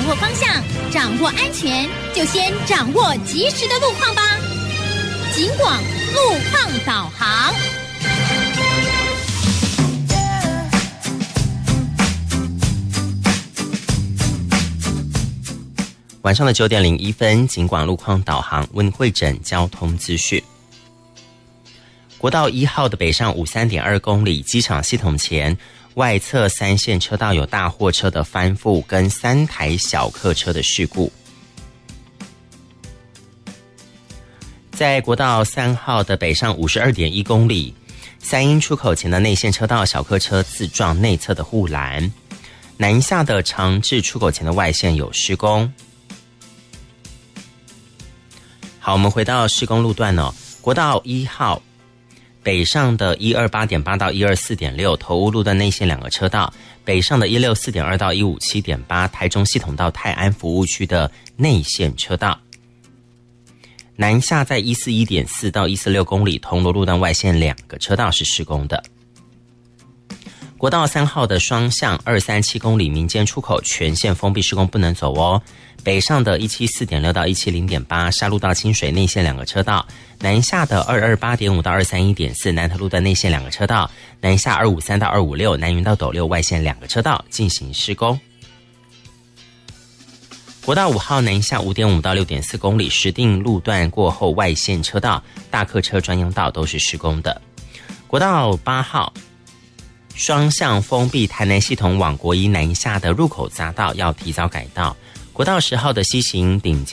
掌握方向，掌握安全，就先掌握及时的路况吧。警广路况导航。 晚上的9点01分，警广路况导航为您汇整交通资讯。国道1号的北上53.2公里，机场系统前外侧3线车道有大货车的翻覆跟3台小客车的事故。在国道3号的北上52.1公里，三鶯出口前的内线车道小客车自撞内侧的护栏。南下的长治出口前的外线有施工。好，我们回到施工路段哦，国道1号北上的128.8到124.6，头屋路段内线2个车道，北上的164.2到157.8，台中系统到泰安服务区的内线车道。南下在141.4到146公里，铜锣路段外线2个车道是施工的。国道3号的双向237公里民间出口全线封闭施工不能走哦。北上的174.6到170.8，沙鹿到清水内线2个车道，南下的228.5到231.4，南投路段内线2个车道，南下253到256，南云到斗六外线2个车道进行施工。国道5号南下5.5到6.4公里，石碇路段过后外线车道、大客车专用道都是施工的。国道8号双向封闭台南系统往国一南下的入口匝道要提早改道。国道10号的西行顶